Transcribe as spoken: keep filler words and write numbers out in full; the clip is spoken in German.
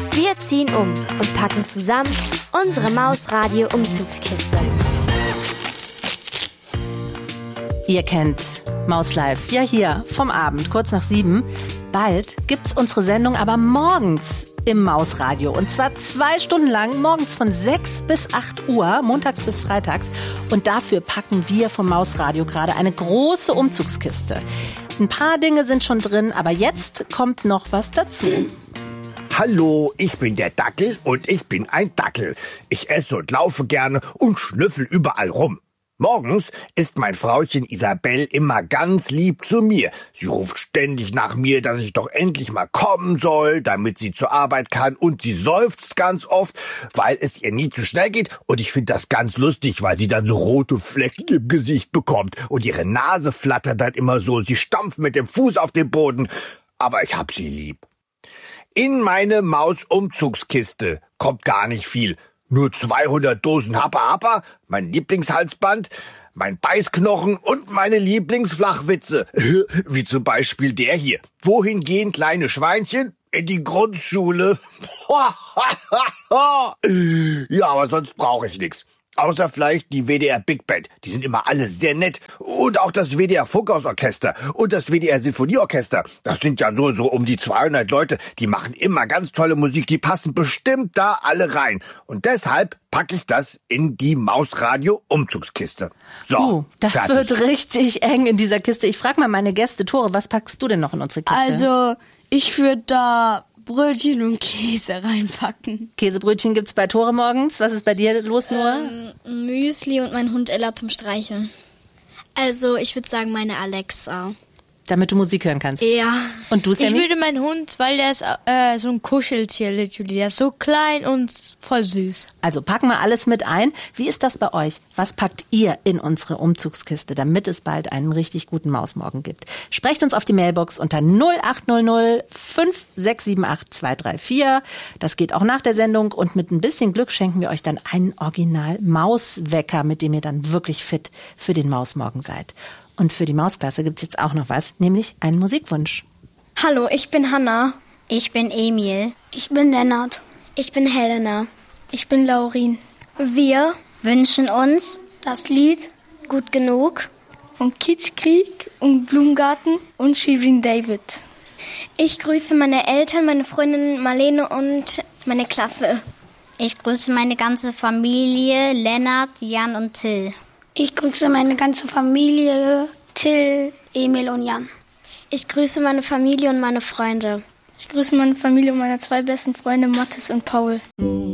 Wir ziehen um und packen zusammen unsere Mausradio-Umzugskiste. Ihr kennt Maus Live, ja hier vom Abend, kurz nach sieben. Bald gibt's unsere Sendung aber morgens im Mausradio. Und zwar zwei Stunden lang, morgens von sechs bis acht Uhr, montags bis freitags. Und dafür packen wir vom Mausradio gerade eine große Umzugskiste. Ein paar Dinge sind schon drin, aber jetzt kommt noch was dazu. Hallo, ich bin der Dackel und ich bin ein Dackel. Ich esse und laufe gerne und schnüffel überall rum. Morgens ist mein Frauchen Isabel immer ganz lieb zu mir. Sie ruft ständig nach mir, dass ich doch endlich mal kommen soll, damit sie zur Arbeit kann. Und sie seufzt ganz oft, weil es ihr nie zu schnell geht. Und ich finde das ganz lustig, weil sie dann so rote Flecken im Gesicht bekommt. Und ihre Nase flattert dann immer so. Sie stampft mit dem Fuß auf den Boden. Aber ich hab sie lieb. In meine Maus-Umzugskiste kommt gar nicht viel. Nur zweihundert Dosen Happa Happa, mein Lieblingshalsband, mein Beißknochen und meine Lieblingsflachwitze. Wie zum Beispiel der hier. Wohin gehen kleine Schweinchen? In die Grundschule. Ja, aber sonst brauche ich nichts. Außer vielleicht die W D R Big Band. Die sind immer alle sehr nett. Und auch das W D R Funkhausorchester und das W D R Sinfonieorchester. Das sind ja so, so um die zweihundert Leute. Die machen immer ganz tolle Musik. Die passen bestimmt da alle rein. Und deshalb packe ich das in die Mausradio-Umzugskiste. So, uh, das fertig. wird richtig eng in dieser Kiste. Ich frage mal meine Gäste. Tore, was packst du denn noch in unsere Kiste? Also, ich würde da Brötchen und Käse reinpacken. Käsebrötchen gibt's bei Tore morgens. Was ist bei dir los, Noah? Ähm, Müsli und mein Hund Ella zum Streicheln. Also, ich würde sagen, meine Alexa. Damit du Musik hören kannst. Ja. Und du, Sammy? Ich würde meinen Hund, weil der ist äh, so ein Kuscheltier, literally. Der ist so klein und voll süß. Also packen wir alles mit ein. Wie ist das bei euch? Was packt ihr in unsere Umzugskiste, damit es bald einen richtig guten Mausmorgen gibt? Sprecht uns auf die Mailbox unter null acht null null fünf sechs sieben acht zwei drei vier. Das geht auch nach der Sendung. Und mit ein bisschen Glück schenken wir euch dann einen Original-Mauswecker, mit dem ihr dann wirklich fit für den Mausmorgen seid. Und für die Mausklasse gibt's jetzt auch noch was, nämlich einen Musikwunsch. Hallo, ich bin Hanna. Ich bin Emil. Ich bin Lennart. Ich bin Helena. Ich bin Laurin. Wir wünschen uns das Lied Gut genug von Kitschkrieg und Blumengarten und Shirin David. Ich grüße meine Eltern, meine Freundin Marlene und meine Klasse. Ich grüße meine ganze Familie, Lennart, Jan und Till. Ich grüße meine ganze Familie, Till, Emil und Jan. Ich grüße meine Familie und meine Freunde. Ich grüße meine Familie und meine zwei besten Freunde, Mathis und Paul.